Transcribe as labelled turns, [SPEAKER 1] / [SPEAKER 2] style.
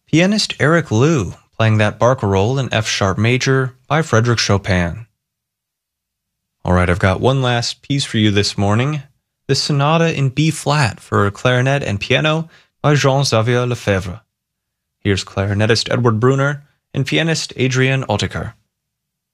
[SPEAKER 1] Pianist Eric Liu playing that barcarolle in F sharp major by Frédéric Chopin. All right, I've got one last piece for you this morning. The Sonata in B flat for clarinet and piano by Jean-Xavier Lefebvre. Here's clarinetist Edward Brunner and pianist Adrian Oettinger.